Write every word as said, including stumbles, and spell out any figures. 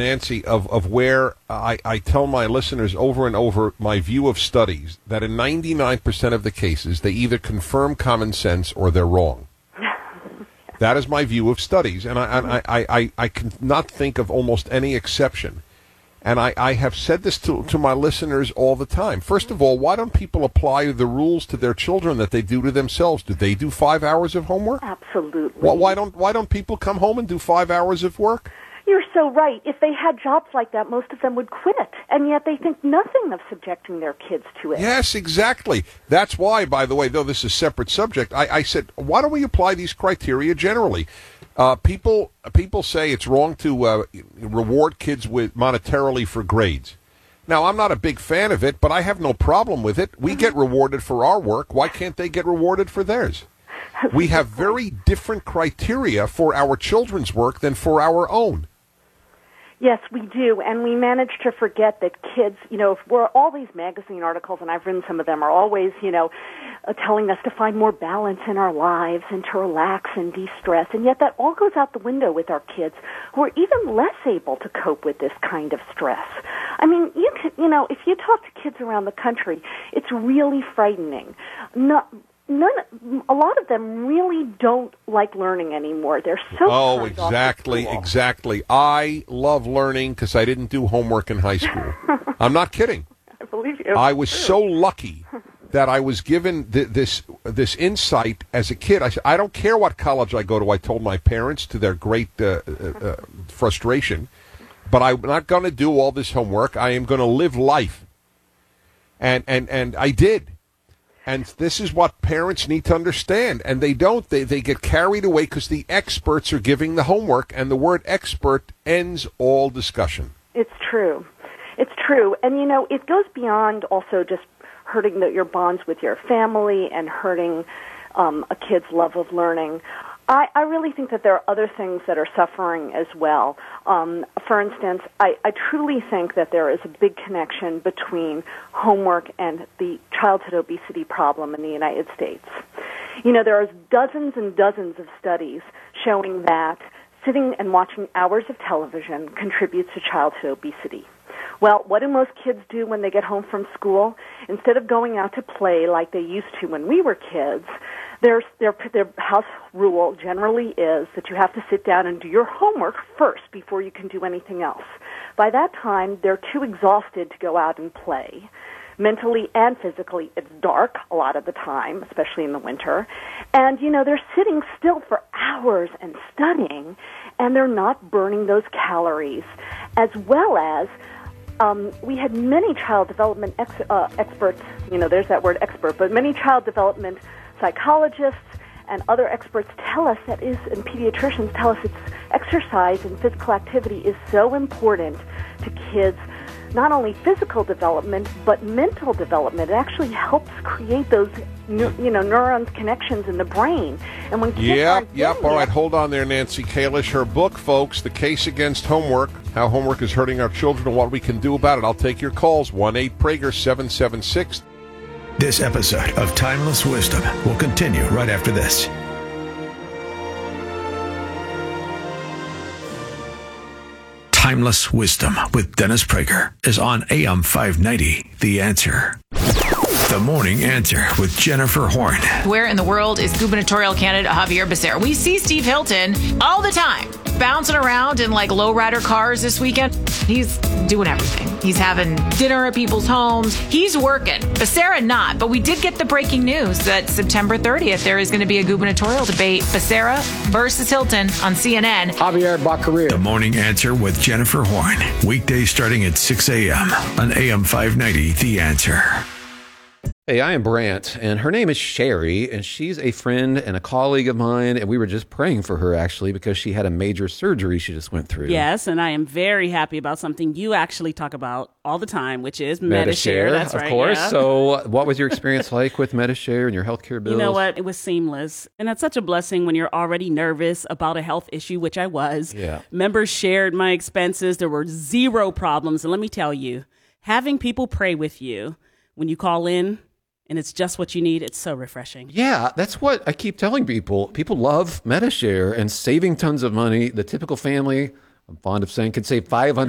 Nancy, of, of where I, I tell my listeners over and over my view of studies, that in ninety-nine percent of the cases, they either confirm common sense or they're wrong. That is my view of studies, and I, I, I, I, I cannot think of almost any exception. And I, I have said this to, to my listeners all the time. First of all, why don't people apply the rules to their children that they do to themselves? Do they do five hours of homework? Absolutely. Well, why don't why don't people come home and do five hours of work? You're so right. If they had jobs like that, most of them would quit, and yet they think nothing of subjecting their kids to it. Yes, exactly. That's why, by the way, though this is a separate subject, I, I said, why don't we apply these criteria generally? Uh, people people say it's wrong to uh, reward kids with monetarily for grades. Now, I'm not a big fan of it, but I have no problem with it. We get rewarded for our work. Why can't they get rewarded for theirs? We have very different criteria for our children's work than for our own. Yes, we do, and we manage to forget that kids, you know, if we're all these magazine articles, and I've written some of them, are always, you know, uh, telling us to find more balance in our lives and to relax and de-stress, and yet that all goes out the window with our kids, who are even less able to cope with this kind of stress. I mean, you can, you know, if you talk to kids around the country, it's really frightening. Not None, a lot of them really don't like learning anymore. They're so oh, exactly, off exactly. I love learning because I didn't do homework in high school. I'm not kidding. I believe you. I was so lucky that I was given th- this this insight as a kid. I said, I don't care what college I go to. I told my parents, to their great uh, uh, frustration, but I'm not going to do all this homework. I am going to live life, and and and I did. And this is what parents need to understand, and they don't. They they get carried away because the experts are giving the homework, and the word expert ends all discussion. It's true. It's true. And, you know, it goes beyond also just hurting the, your bonds with your family and hurting um, a kid's love of learning. I, I really think that there are other things that are suffering as well. Um, for instance, I, I truly think that there is a big connection between homework and the childhood obesity problem in the United States. You know, there are dozens and dozens of studies showing that sitting and watching hours of television contributes to childhood obesity. Well, what do most kids do when they get home from school? Instead of going out to play like they used to when we were kids, Their, their, their house rule generally is that you have to sit down and do your homework first before you can do anything else. By that time, they're too exhausted to go out and play. Mentally and physically, it's dark a lot of the time, especially in the winter. And, you know, they're sitting still for hours and studying, and they're not burning those calories, as well as Um, we had many child development ex- uh, experts, you know, there's that word expert, but many child development psychologists and other experts tell us that is, and pediatricians tell us it's exercise and physical activity is so important to kids, not only physical development, but mental development. It actually helps create those, you know, neurons connections in the brain. And when kids Yep, aren't yep. doing All it- right, hold on there, Nancy Kalish. Her book, folks, The Case Against Homework, How Homework is Hurting Our Children and What We Can Do About It. I'll take your calls, one eight Prager seven seven six. This episode of Timeless Wisdom will continue right after this. Timeless Wisdom with Dennis Prager is on A M five ninety, The Answer. The Morning Answer with Jennifer Horn. Where in the world is gubernatorial candidate Javier Becerra? We see Steve Hilton all the time, bouncing around in like lowrider cars this weekend. He's doing everything. He's having dinner at people's homes. He's working. Becerra not, but we did get the breaking news that September thirtieth, there is going to be a gubernatorial debate, Becerra versus Hilton on C N N. Javier Baccaria. The Morning Answer with Jennifer Horn. Weekdays starting at six a.m. on A M five ninety, The Answer. Hey, I am Brant, and her name is Sherry, and she's a friend and a colleague of mine, and we were just praying for her, actually, because she had a major surgery she just went through. Yes, and I am very happy about something you actually talk about all the time, which is Medi-Share. Medi-Share, That's of right, course. yeah. So what was your experience like with Medi-Share and your healthcare bills? You know what? It was seamless, and that's such a blessing when you're already nervous about a health issue, which I was. Yeah. Members shared my expenses. There were zero problems, and let me tell you, having people pray with you when you call in, and it's just what you need, it's so refreshing. Yeah, that's what I keep telling people. People love Medi-Share and saving tons of money. The typical family, I'm fond of saying, can save five hundred